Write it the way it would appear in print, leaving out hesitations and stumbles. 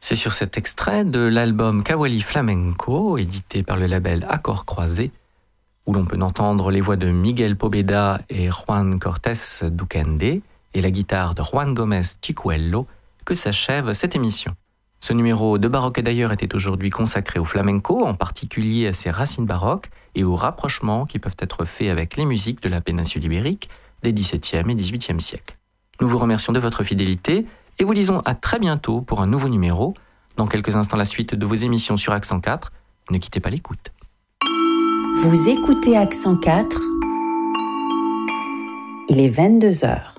C'est sur cet extrait de l'album Kawali Flamenco, édité par le label Accords Croisés, où l'on peut entendre les voix de Miguel Pobeda et Juan Cortés Duquende et la guitare de Juan Gomez Chicuelo, que s'achève cette émission. Ce numéro de Baroque et d'ailleurs était aujourd'hui consacré au flamenco, en particulier à ses racines baroques et aux rapprochements qui peuvent être faits avec les musiques de la péninsule ibérique des XVIIe et XVIIIe siècles. Nous vous remercions de votre fidélité et vous disons à très bientôt pour un nouveau numéro. Dans quelques instants, la suite de vos émissions sur Accent 4. Ne quittez pas l'écoute. Vous écoutez Accent 4. Il est 22h.